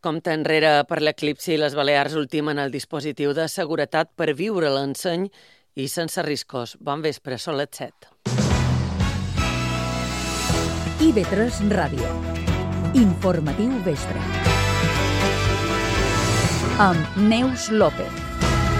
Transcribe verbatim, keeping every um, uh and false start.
compte enrere per l'eclipsi i les Balears ultimen el dispositiu de seguretat per viure l'enseny i sense riscos. Bon vespre, són les set. I ve tres Ràdio. Informatiu vespre. Amb Neus López.